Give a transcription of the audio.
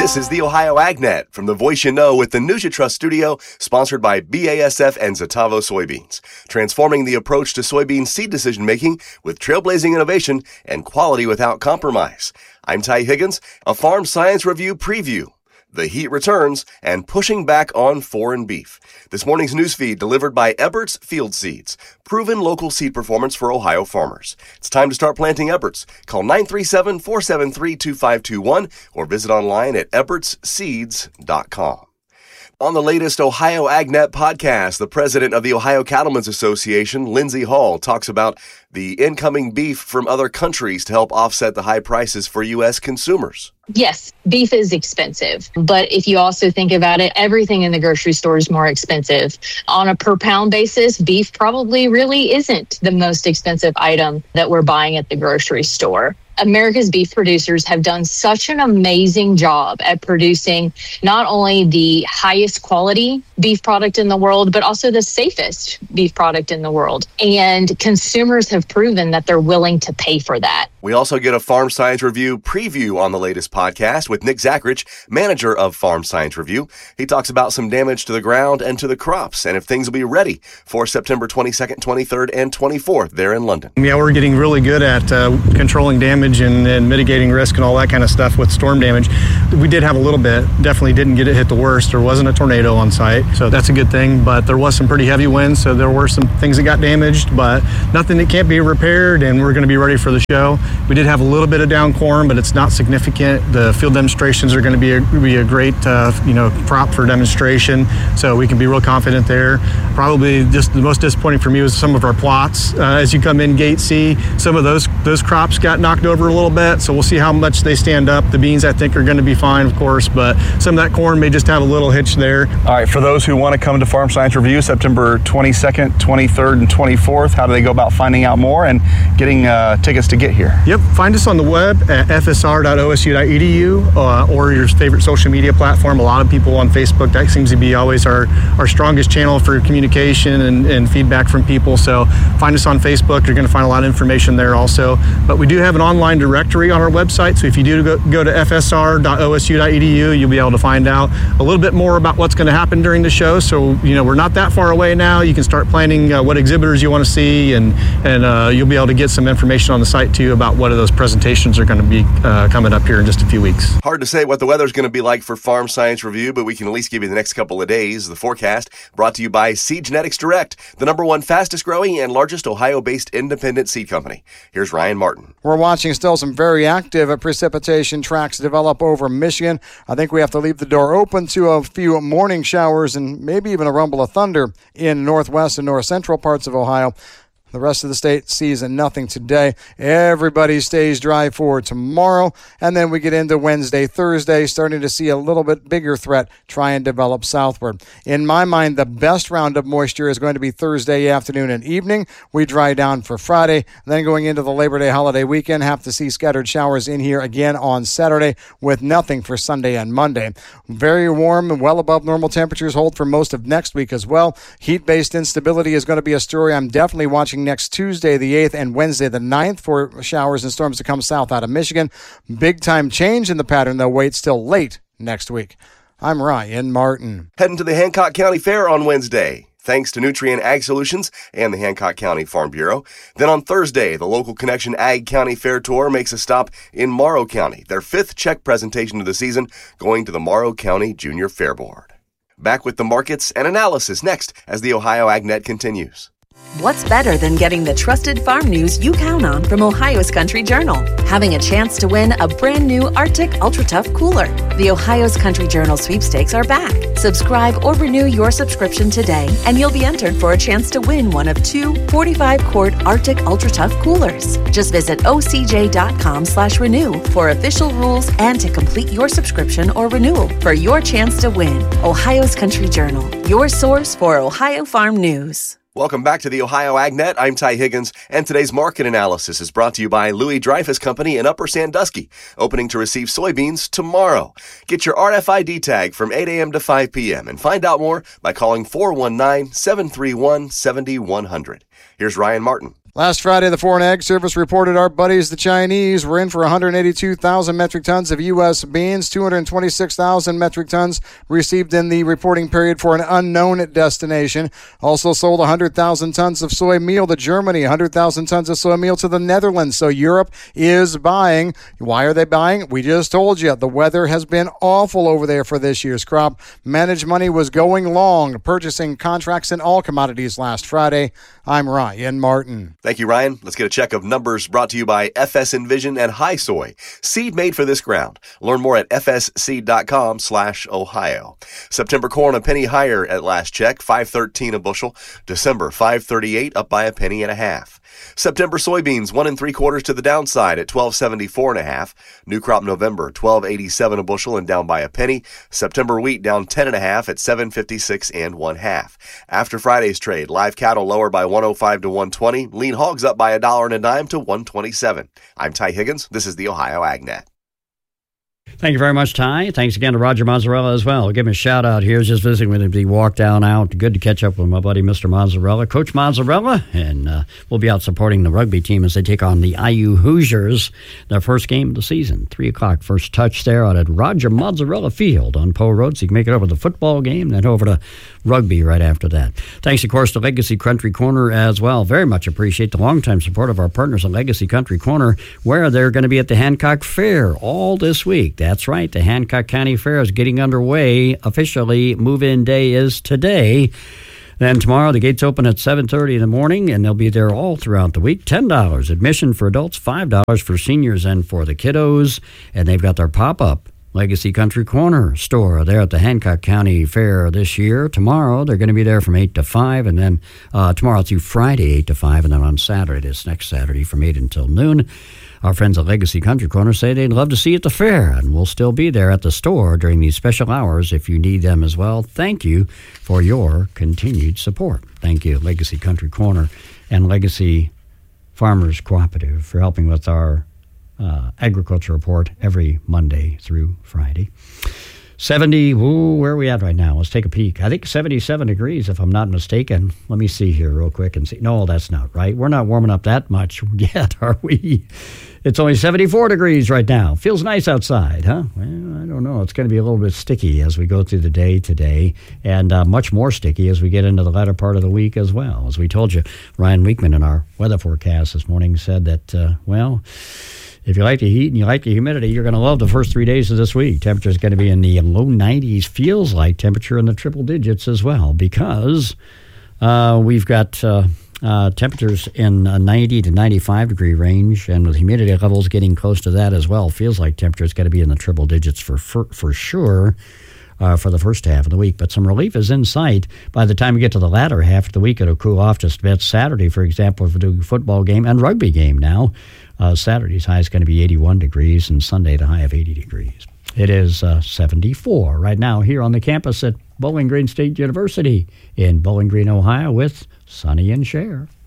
This is the Ohio AgNet from the Voice You Know with the NutriTrust Studio, sponsored by BASF and Zetavo Soybeans, transforming the approach to soybean seed decision-making with trailblazing innovation and quality without compromise. I'm Ty Higgins, a Farm Science Review preview. The heat returns and pushing back on foreign beef. This morning's newsfeed delivered by Ebert's Field Seeds, proven local seed performance for Ohio farmers. It's time to start planting Ebert's. Call 937-473-2521 or visit online at ebertsseeds.com. On the latest Ohio AgNet podcast, the president of the Ohio Cattlemen's Association, Lindsay Hall, talks about the incoming beef from other countries to help offset the high prices for U.S. consumers. Yes, beef is expensive, but if you also think about it, everything in the grocery store is more expensive. On a per pound basis, beef probably really isn't the most expensive item that we're buying at the grocery store. America's beef producers have done such an amazing job at producing not only the highest quality beef product in the world, but also the safest beef product in the world. And consumers have proven that they're willing to pay for that. We also get a Farm Science Review preview on the latest podcast with Nick Zachrich, manager of Farm Science Review. He talks about some damage to the ground and to the crops and if things will be ready for September 22nd, 23rd, and 24th there in London. Yeah, we're getting really good at controlling damage and mitigating risk and all that kind of stuff with storm damage. We did have a little bit, definitely didn't get it hit the worst. There wasn't a tornado on site, so that's a good thing, but there was some pretty heavy winds, so there were some things that got damaged, but nothing that can't be repaired, and we're going to be ready for the show. We did have a little bit of down corn, but it's not significant. The field demonstrations are going to be a great crop for demonstration, so we can be real confident there. Probably just the most disappointing for me was some of our plots. As you come in gate C, some of those crops got knocked over a little bit, so we'll see how much they stand up. The beans, I think, are going to be fine, of course, but some of that corn may just have a little hitch there. All right, for those who want to come to Farm Science Review September 22nd, 23rd, and 24th, how do they go about finding out more and getting tickets to get here? Yep, find us on the web at fsr.osu.edu or your favorite social media platform. A lot of people on Facebook, that seems to be always our strongest channel for communication and feedback from people. So find us on Facebook. You're going to find a lot of information there also. But we do have an online directory on our website, so if you do go to fsr.osu.edu, you'll be able to find out a little bit more about what's going to happen during the show. So, we're not that far away now. You can start planning what exhibitors you want to see, and you'll be able to get some information on the site, too, about what of those presentations are going to be coming up here in just a few weeks. Hard to say what the weather's going to be like for Farm Science Review, but we can at least give you the next couple of days. The forecast brought to you by Seed Genetics Direct, the #1 fastest growing and largest Ohio-based independent seed company. Here's Ryan Martin. We're watching still some very active precipitation tracks develop over Michigan. I think we have to leave the door open to a few morning showers and maybe even a rumble of thunder in northwest and north central parts of Ohio. The rest of the state sees nothing today. Everybody stays dry for tomorrow. And then we get into Wednesday, Thursday, starting to see a little bit bigger threat try and develop southward. In my mind, the best round of moisture is going to be Thursday afternoon and evening. We dry down for Friday. Then going into the Labor Day holiday weekend, have to see scattered showers in here again on Saturday with nothing for Sunday and Monday. Very warm and well above normal temperatures hold for most of next week as well. Heat-based instability is going to be a story I'm definitely watching next Tuesday the 8th and Wednesday the 9th for showers and storms to come south out of Michigan. Big time change in the pattern, though. Wait still late next week. I'm Ryan Martin. Heading to the Hancock County Fair on Wednesday, thanks to Nutrient Ag Solutions and the Hancock County Farm Bureau. Then on Thursday, the Local Connection Ag County Fair Tour makes a stop in Morrow County, their 5th check presentation of the season, going to the Morrow County Junior Fair Board. Back with the markets and analysis next as the Ohio AgNet continues. What's better than getting the trusted farm news you count on from Ohio's Country Journal? Having a chance to win a brand new Arctic Ultra Tough cooler. The Ohio's Country Journal sweepstakes are back. Subscribe or renew your subscription today, and you'll be entered for a chance to win one of 2 45-quart Arctic Ultra Tough coolers. Just visit ocj.com/renew for official rules and to complete your subscription or renewal for your chance to win. Ohio's Country Journal, your source for Ohio farm news. Welcome back to the Ohio AgNet. I'm Ty Higgins, and today's market analysis is brought to you by Louis Dreyfus Company in Upper Sandusky, opening to receive soybeans tomorrow. Get your RFID tag from 8 a.m. to 5 p.m. and find out more by calling 419-731-7100. Here's Ryan Martin. Last Friday, the Foreign Ag Service reported our buddies, the Chinese, were in for 182,000 metric tons of U.S. beans, 226,000 metric tons received in the reporting period for an unknown destination. Also sold 100,000 tons of soy meal to Germany, 100,000 tons of soy meal to the Netherlands. So Europe is buying. Why are they buying? We just told you. The weather has been awful over there for this year's crop. Managed money was going long, purchasing contracts in all commodities last Friday. I'm Ryan Martin. Thank you, Ryan. Let's get a check of numbers brought to you by FS Envision and High Soy. Seed made for this ground. Learn more at fsseed.com/Ohio. September corn a penny higher at last check, $5.13 a bushel. December, $5.38, up by a penny and a half. September soybeans 1 3/4 to the downside at $12.74 and a half. New crop November, $12.87 a bushel and down by a penny. September wheat down 10 and a half at $7.56 and 1/2. After Friday's trade, live cattle lower by 105 to 120. Lean hogs up by $1.10 to 127. I'm Ty Higgins. This is the Ohio AgNet. Thank you very much, Ty. Thanks again to Roger Mazzarella as well. Give him a shout out here. Just visiting with him. He walked down out. Good to catch up with my buddy, Mr. Mazzarella, Coach Mazzarella. And we'll be out supporting the rugby team as they take on the IU Hoosiers. Their first game of the season. 3 o'clock. First touch there out at Roger Mazzarella Field on Poe Road. So you can make it over to the football game, then over to rugby right after that. Thanks, of course, to Legacy Country Corner as well. Very much appreciate the longtime support of our partners at Legacy Country Corner, where they're going to be at the Hancock Fair all this week. That's right. The Hancock County Fair is getting underway. Officially, move-in day is today. Then tomorrow, the gates open at 7:30 in the morning, and they'll be there all throughout the week. $10 admission for adults, $5 for seniors and for the kiddos. And they've got their pop-up Legacy Country Corner store there at the Hancock County Fair this year. Tomorrow, they're going to be there from 8 to 5, and then tomorrow through Friday, 8 to 5, and then on Saturday, this next Saturday, from 8 until noon. Our friends at Legacy Country Corner say they'd love to see you at the fair, and we'll still be there at the store during these special hours if you need them as well. Thank you for your continued support. Thank you, Legacy Country Corner and Legacy Farmers Cooperative, for helping with our agriculture report every Monday through Friday. 70, where are we at right now? Let's take a peek. I think 77 degrees, if I'm not mistaken. Let me see here real quick and see. No, that's not right. We're not warming up that much yet, are we? It's only 74 degrees right now. Feels nice outside, huh? Well, I don't know. It's going to be a little bit sticky as we go through the day today, and much more sticky as we get into the latter part of the week as well. As we told you, Ryan Weekman in our weather forecast this morning said that, if you like the heat and you like the humidity, you're going to love the first 3 days of this week. Temperature is going to be in the low 90s. Feels like temperature in the triple digits as well, because we've got temperatures in a 90 to 95 degree range, and with humidity levels getting close to that as well. Feels like temperature is going to be in the triple digits for sure. For the first half of the week. But some relief is in sight. By the time we get to the latter half of the week, it'll cool off just a bit. Saturday, for example, for the football game and rugby game now, Saturday's high is going to be 81 degrees, and Sunday the high of 80 degrees. It is 74 right now here on the campus at Bowling Green State University in Bowling Green, Ohio, with Sonny and Cher.